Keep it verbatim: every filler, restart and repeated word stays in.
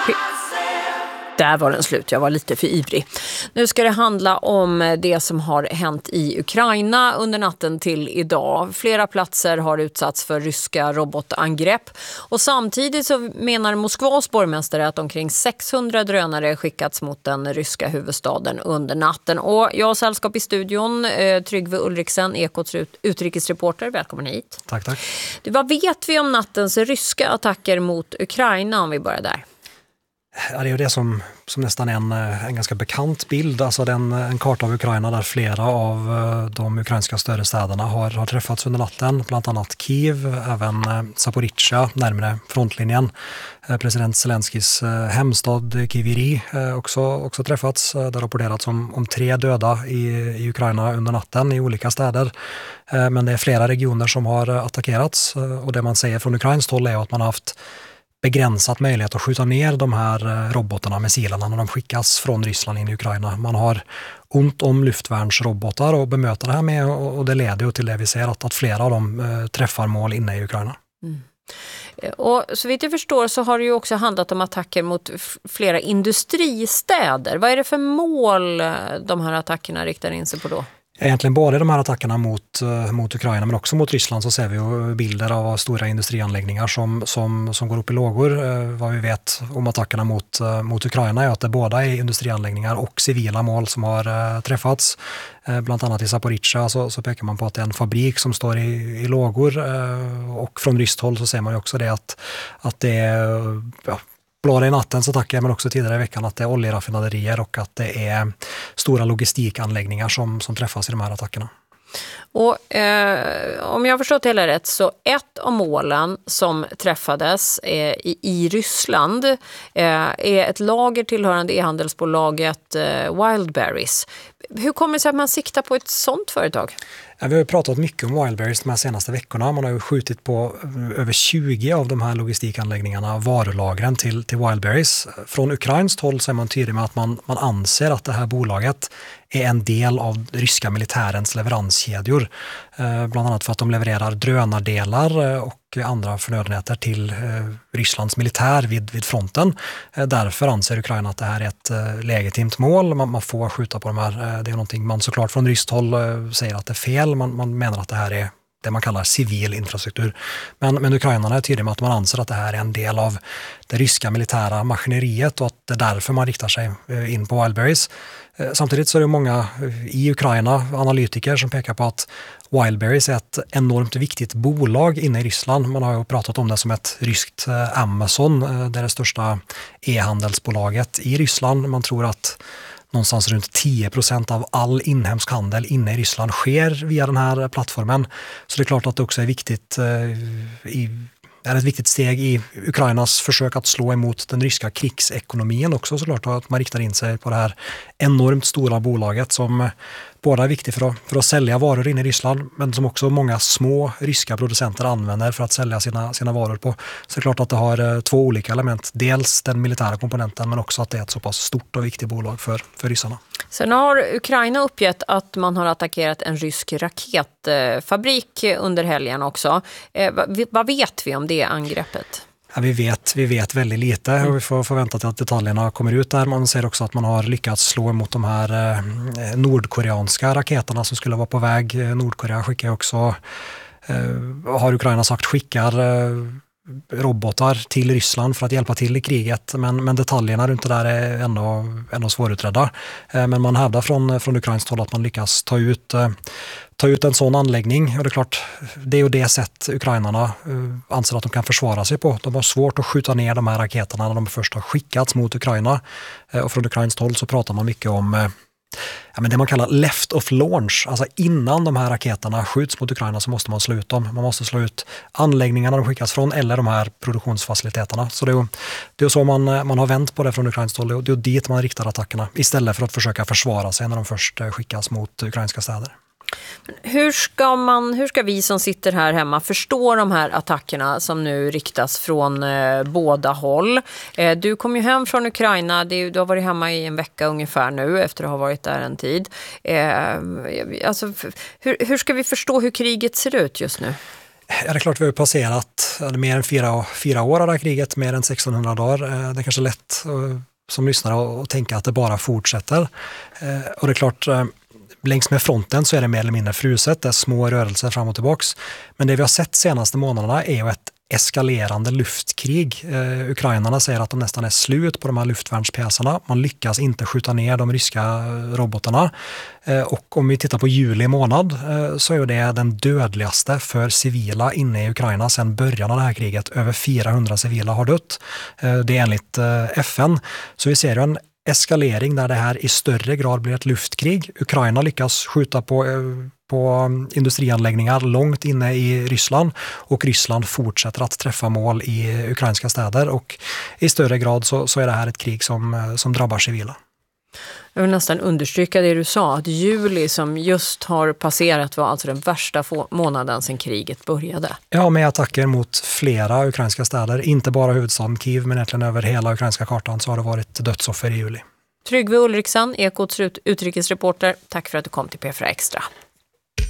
Där var den slut, jag var lite för ivrig. Nu ska det handla om det som har hänt i Ukraina under natten till idag. Flera platser har utsatts för ryska robotangrepp. Och samtidigt så menar Moskvas borgmästare att omkring sexhundra drönare skickats mot den ryska huvudstaden under natten. Och jag har sällskap i studion, eh, Tryggve Ulriksen, Ekots ut- utrikesreporter. Välkommen hit. Tack, tack. Du, vad vet vi om nattens ryska attacker mot Ukraina om vi börjar där? Ja, det är ju det som, som nästan är en, en ganska bekant bild. Alltså den, en karta av Ukraina där flera av de ukrainska större städerna har, har träffats under natten. Bland annat Kiev, även Zaporizjzja närmare frontlinjen. President Zelenskis hemstad Kiviri också, också träffats. Det har rapporterats om, om tre döda i, i Ukraina under natten i olika städer. Men det är flera regioner som har attackerats. Och det man säger från ukrainskt håll är att man har haft begränsat möjlighet att skjuta ner de här robotarna, missilerna, när de skickas från Ryssland in i Ukraina. Man har ont om luftvärnsrobotar och bemöta det här med, och det leder ju till det vi ser att, att flera av dem eh, träffar mål inne i Ukraina. Mm. Och så vitt jag förstår så har det ju också handlat om attacker mot f- flera industristäder. Vad är det för mål de här attackerna riktar in sig på då? Egentligen både de här attackerna mot, mot Ukraina men också mot Ryssland så ser vi ju bilder av stora industrianläggningar som, som, som går upp i lågor. Eh, vad vi vet om attackerna mot, mot Ukraina är att det båda är industrianläggningar och civila mål som har eh, träffats. Eh, bland annat i Zaporizjzja så, så pekar man på att det är en fabrik som står i, i lågor eh, och från ryskt håll så ser man ju också det att, att det är ja, blåda i nattens attacker men också tidigare i veckan att det är oljeraffinaderier och att det är stora logistikanläggningar som, som träffas i de här attackerna. Och eh, om jag har förstått det hela rätt så ett av målen som träffades eh, i, i Ryssland eh, är ett lager tillhörande e-handelsbolaget eh, Wildberries. Hur kommer det sig att man siktar på ett sånt företag? Ja, vi har ju pratat mycket om Wildberries de här senaste veckorna. Man har ju skjutit på över tjugo av de här logistikanläggningarna, varulagren till, till Wildberries. Från ukrainskt håll så är man tydlig med att man, man anser att det här bolaget är en del av ryska militärens leveranskedjor. Eh, bland annat för att de levererar drönardelar och andra förnödenheter till eh, Rysslands militär vid, vid fronten. Eh, därför anser Ukraina att det här är ett eh, legitimt mål. Man, man får skjuta på de här. Eh, det är någonting man såklart från ryskt håll eh, säger att det är fel. Man, man menar att det här är det man kallar civil infrastruktur. Men, men ukrainarna är tydliga med att man anser att det här är en del av det ryska militära maskineriet och att det är därför man riktar sig in på Wildberries. Samtidigt så är det många i Ukraina, analytiker, som pekar på att Wildberries är ett enormt viktigt bolag inne i Ryssland. Man har ju pratat om det som ett ryskt Amazon, det är det största e-handelsbolaget i Ryssland. Man tror att någonstans runt tio procent av all inhemsk handel inne i Ryssland sker via den här plattformen. Så det är klart att det också är viktigt i Det är ett viktigt steg i Ukrainas försök att slå emot den ryska krigsekonomin också såklart, att man riktar in sig på det här enormt stora bolaget som både är viktigt för att, för att sälja varor in i Ryssland men som också många små ryska producenter använder för att sälja sina, sina varor på. Så det är klart att det har två olika element. Dels den militära komponenten men också att det är ett så pass stort och viktigt bolag för, för ryssarna. Sen har Ukraina uppgett att man har attackerat en rysk raketfabrik under helgen också. Eh, vad, vad vet vi om det angreppet? Ja, vi, vet, vi vet väldigt lite och vi får förvänta till att detaljerna kommer ut där. Man ser också att man har lyckats slå emot de här eh, nordkoreanska raketerna som skulle vara på väg. Nordkorea skickar också, eh, har Ukraina sagt, skickar eh, robotar till Ryssland för att hjälpa till i kriget. Men, men detaljerna runt det där är ändå, ändå svårutredda. Eh, men man hävdar från, från ukrainskt håll att man lyckas ta ut eh, ta ut en sån anläggning och det är klart, det är ju det sätt ukrainarna uh, anser att de kan försvara sig på. De har svårt att skjuta ner de här raketerna när de först har skickats mot Ukraina uh, och från ukrainskt håll så pratar man mycket om uh, ja, men det man kallar left of launch, alltså innan de här raketerna skjuts mot Ukraina så måste man slå ut dem. Man måste slå ut anläggningarna de skickas från eller de här produktionsfaciliteterna. Så det är ju, det är så man, man har vänt på det från ukrainskt håll. Det är dit man riktar attackerna istället för att försöka försvara sig när de först skickas mot ukrainska städer. Hur ska man, hur ska vi som sitter här hemma förstå de här attackerna som nu riktas från eh, båda håll? Eh, du kom ju hem från Ukraina, det, du har varit hemma i en vecka ungefär nu efter att ha varit där en tid. Eh, alltså, hur, hur ska vi förstå hur kriget ser ut just nu? Ja, det är klart vi har passerat eller mer än fyra, fyra år av det här kriget, mer än sextonhundra dagar. Det är kanske lätt som lyssnare att tänka att det bara fortsätter. Och det är klart, längs med fronten så är det mer eller mindre fruset, det är små rörelser fram och tillbaks. Men det vi har sett senaste månaderna är ju ett eskalerande luftkrig. Eh, Ukrainarna säger att de nästan är slut på de här luftvärnspjäserna. Man lyckas inte skjuta ner de ryska robotarna. Eh, och om vi tittar på juli månad eh, så är det den dödligaste för civila inne i Ukraina sedan början av det här kriget. Över fyrahundra civila har dött. Eh, det är enligt eh, F N. Så vi ser ju en eskalering där det här i större grad blir ett luftkrig. Ukraina lyckas skjuta på eh, på industrianläggningar långt inne i Ryssland och Ryssland fortsätter att träffa mål i ukrainska städer och i större grad så, så är det här ett krig som, som drabbar civila. Jag vill nästan understryka det du sa, att juli som just har passerat var alltså den värsta månaden sedan kriget började. Ja, med attacker mot flera ukrainska städer, inte bara huvudstaden Kiev men egentligen över hela ukrainska kartan så har det varit dödsoffer i juli. Tryggve Ulriksson, Ekots utrikesreporter, tack för att du kom till P fyra Extra.